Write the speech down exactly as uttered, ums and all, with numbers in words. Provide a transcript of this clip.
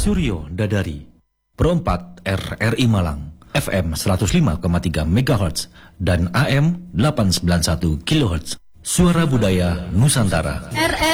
Suryo Dadari, Perempat R R I Malang, F M seratus lima koma tiga megahertz dan A M delapan ratus sembilan puluh satu kilohertz. Suara Budaya Nusantara.